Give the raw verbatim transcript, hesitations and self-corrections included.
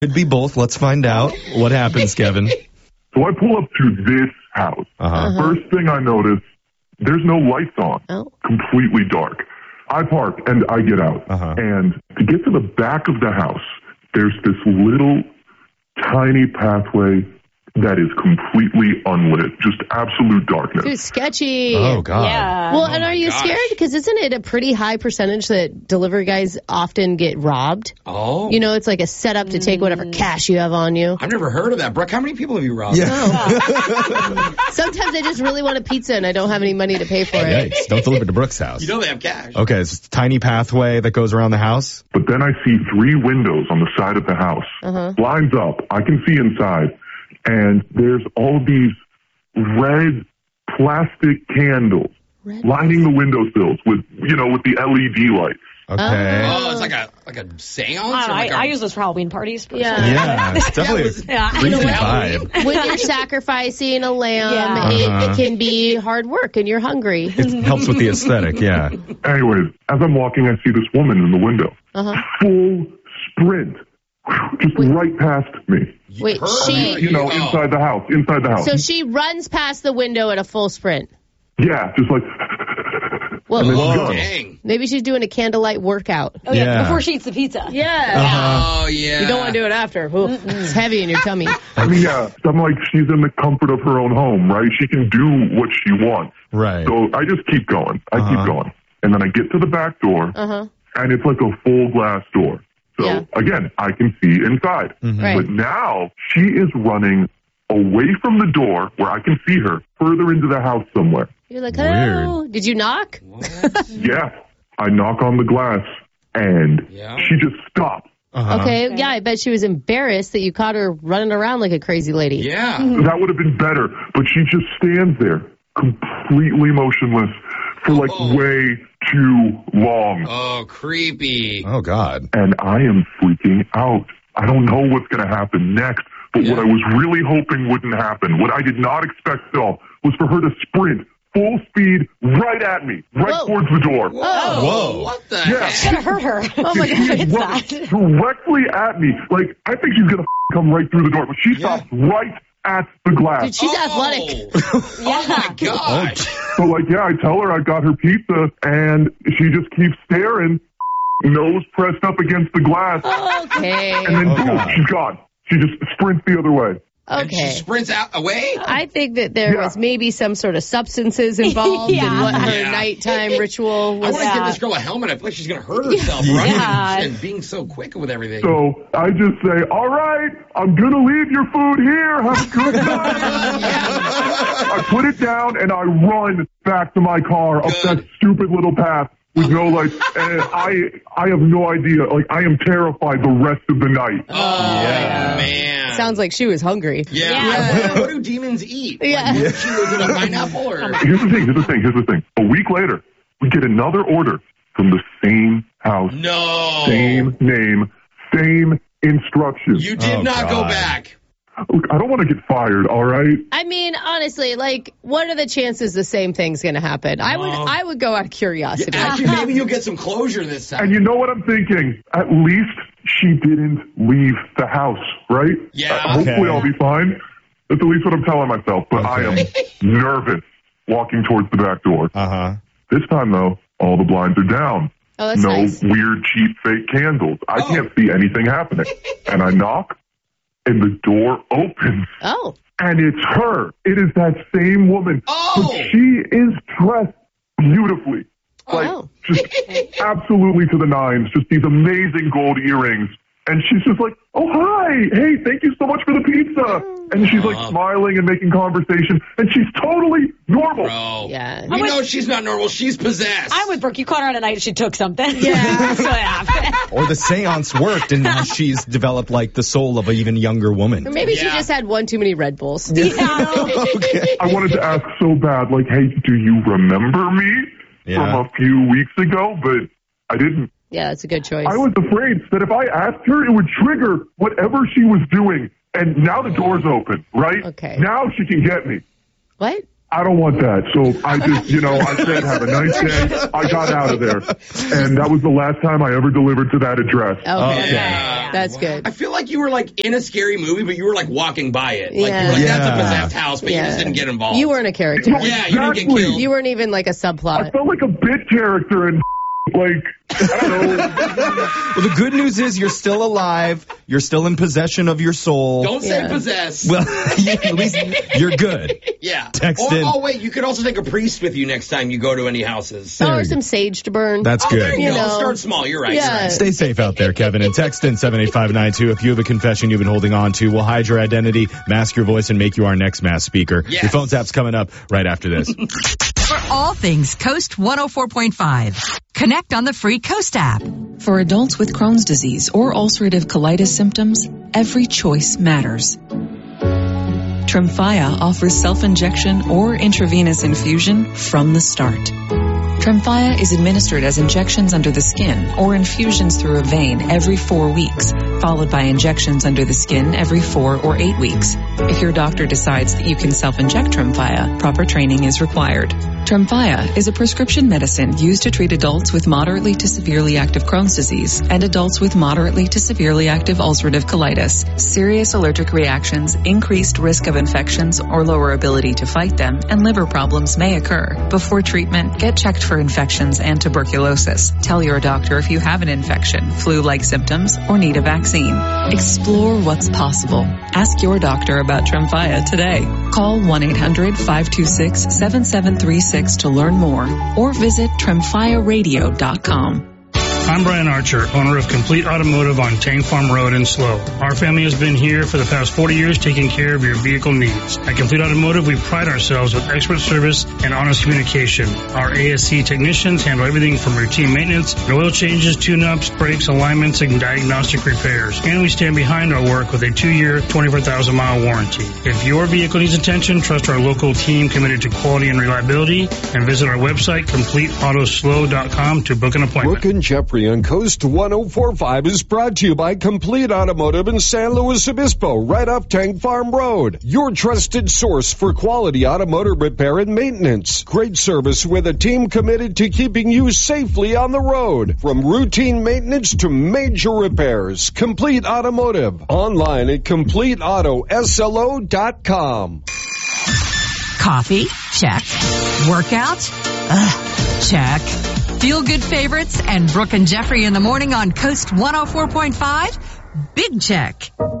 Could be both. Let's find out what happens, Kevin. So I pull up to this house. Uh-huh. First thing I notice, there's no lights on. Oh. Completely dark. I park and I get out. Uh-huh. And to get to the back of the house, there's this little tiny pathway that is completely unlit. Just absolute darkness. Dude, sketchy. Oh, God. Yeah. Well, Oh and my are you gosh. scared? Because isn't it a pretty high percentage that delivery guys often get robbed? Oh. You know, it's like a setup to take whatever cash you have on you. I've never heard of that. Brooke, how many people have you robbed? Yeah. Sometimes I just really want a pizza and I don't have any money to pay for it. Yikes. Don't deliver to Brooke's house. You know they have cash. Okay, it's a tiny pathway that goes around the house. But then I see three windows on the side of the house. Uh-huh. Blinds up. I can see inside. And there's all these red plastic candles Red lining the windowsills with, you know, with the L E D lights. Okay. Oh, it's like a like a seance? I, or don't know, like I, a, I use those for Halloween parties. personally. Yeah. Yeah, it's definitely was- a Yeah. creepy You know what? vibe. When you're sacrificing a lamb, Yeah. it, Uh-huh. it can be hard work and you're hungry. It helps with the aesthetic, yeah. Anyways, as I'm walking, I see this woman in the window. Uh-huh. Full sprint. Just right past me. Wait, Her she... or You know, Oh. inside the house. Inside the house. So she runs past the window at a full sprint. Yeah, just like... Well, And then Whoa. she's gone. Dang. maybe she's doing a candlelight workout. Oh, yeah. Yeah. Before she eats the pizza. Yeah. Oh, yeah. You don't want to do it after. Ooh, it's heavy in your tummy. I mean, yeah, I'm like, she's in the comfort of her own home, right? She can do what she wants. Right. So I just keep going. I Uh-huh. keep going. And then I get to the back door, Uh-huh. and it's like a full glass door. So, Yeah. again, I can see inside. Right. But now she is running away from the door where I can see her further into the house somewhere. You're like, hello. Did you knock? Yeah. I knock on the glass, and Yeah. she just stops. Uh-huh. Okay. Yeah, I bet she was embarrassed that you caught her running around like a crazy lady. Yeah. That would have been better, but she just stands there, completely motionless, for like Oh. way too long. Oh, creepy. Oh, God. And I am freaking out. I don't know what's going to happen next, but Yeah. what I was really hoping wouldn't happen, what I did not expect at all, was for her to sprint full speed right at me, right Whoa. towards the door. Whoa. Whoa. What the Yeah. heck? Gonna hurt her. Oh my She God. is It's running that. directly at me. Like, I think she's going to come right through the door, but she Yeah. stops right at the glass. Dude, she's Oh. athletic. Oh, my gosh. So, like, yeah, I tell her I got her pizza, and she just keeps staring, nose pressed up against the glass, Okay. and then Oh, boom, God. she's gone. She just sprints the other way. And she Okay. sprints out away? I think that there Yeah. was maybe some sort of substances involved Yeah. in what her Yeah. nighttime ritual I was. want to give this girl a helmet. I feel like she's going to hurt herself Yeah. running Yeah. and being so quick with everything. So I just say, all right, I'm going to leave your food here. Have a good night. I put it down, and I run back to my car up Good. that stupid little path with no lights. And I, I have no idea. Like, I am terrified the rest of the night. Oh, Yeah. man. Sounds like she was hungry. Yeah. Yeah. What, what do demons eat? Yeah. Like, what if she was in a pineapple or? Here's the thing, here's the thing, here's the thing. A week later, we get another order from the same house, No. same name, same instructions. You did Oh, not go God. back. Look, I don't want to get fired, all right? I mean, honestly, like, what are the chances the same thing's going to happen? I would, Oh. I would go out of curiosity. Actually, maybe you'll get some closure this time. And you know what I'm thinking? At least she didn't leave the house, right? Yeah. Uh, hopefully Okay. I'll be fine. That's at least what I'm telling myself. But I am nervous walking towards the back door. Uh-huh. This time, though, all the blinds are down. Oh, that's no nice. weird, cheap, fake candles. I Oh. can't see anything happening. And I knock, and the door opens. Oh, And it's her. It is that same woman. Oh. But she is dressed beautifully. Like, Oh. just absolutely to the nines. Just these amazing gold earrings. And she's just like, oh, hi. Hey, thank you so much for the pizza. And she's like Uh-huh. smiling and making conversation. And she's totally normal. Bro. yeah. We know she's not normal. She's possessed. I'm with Brooke. You caught her on a night and she took something. Yeah. That's what happened. Or the seance worked, and now she's developed, like, the soul of an even younger woman. Or maybe she Yeah. just had one too many Red Bulls. Okay. I wanted to ask so bad, like, hey, do you remember me Yeah. from a few weeks ago? But I didn't. Yeah, that's a good choice. I was afraid that if I asked her, it would trigger whatever she was doing. And now the door's open, right? Okay. Now she can get me. What? I don't want that. So I just, you know, I said, have a nice day. I got out of there. And that was the last time I ever delivered to that address. Okay. Okay. Yeah. That's good. I feel like you were like in a scary movie, but you were like walking by it. Like, you Yeah. were like, Yeah. that's a possessed house, but Yeah. you just didn't get involved. You weren't a character. Yeah, you didn't get Exactly. killed. You weren't even like a I subplot. felt like a bit character and like, I don't know. Well, the good news is you're still alive. You're still in possession of your soul. Don't say Yeah. possessed. Well, at least you're good. yeah. text or, in. Oh, wait, you could also take a priest with you next time you go to any houses. Oh, There or you go. some sage to burn. That's Oh, good. there you, You go. know. Start small. You're right. Yeah. You're right. Stay safe out there, Kevin, and text in seven eight five nine two if you have a confession you've been holding on to. We'll hide your identity, mask your voice, and make you our next mass speaker. Yes. Your phone tap's coming up right after this. For all things Coast one oh four point five, connect on the free Coast app. For adults with Crohn's disease or ulcerative colitis symptoms, every choice matters. Tremfya offers self-injection or intravenous infusion from the start. Tremfya is administered as injections under the skin or infusions through a vein every four weeks, followed by injections under the skin every four or eight weeks. If your doctor decides that you can self-inject Tremfya, proper training is required. Tremfya is a prescription medicine used to treat adults with moderately to severely active Crohn's disease and adults with moderately to severely active ulcerative colitis. Serious allergic reactions, increased risk of infections or lower ability to fight them, and liver problems may occur. Before treatment, get checked for infections and tuberculosis. Tell your doctor if you have an infection, flu-like symptoms, or need a vaccine. Explore what's possible. Ask your doctor about Tremfya today. Call one eight hundred five two six seven seven three six to learn more or visit tremfya radio dot com. I'm Brian Archer, owner of Complete Automotive on Tank Farm Road in Slow. Our family has been here for the past forty years taking care of your vehicle needs. At Complete Automotive, we pride ourselves with expert service and honest communication. Our A S C technicians handle everything from routine maintenance, oil changes, tune-ups, brakes, alignments, and diagnostic repairs. And we stand behind our work with a two-year, twenty-four thousand mile warranty. If your vehicle needs attention, trust our local team committed to quality and reliability, and visit our website, complete auto slow dot com, to book an appointment. Brooke and Jeffrey on Coast one oh four point five is brought to you by Complete Automotive in San Luis Obispo, right off Tank Farm Road. Your trusted source for quality automotive repair and maintenance. Great service with a team committed to keeping you safely on the road. From routine maintenance to major repairs. Complete Automotive. Online at complete auto slo dot com. Coffee? Check. Workout? Ugh, check. Feel good favorites and Brooke and Jeffrey in the morning on Coast one oh four point five? Big check.